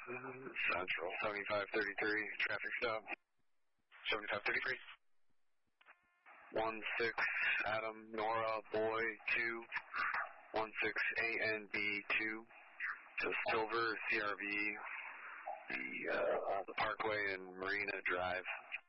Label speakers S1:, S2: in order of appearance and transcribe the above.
S1: Central 7533, traffic stop.
S2: 7533.
S1: 16 Adam Nora Boy 2, 16 ANB 2, to Silver CRV, the Parkway and Marina Drive.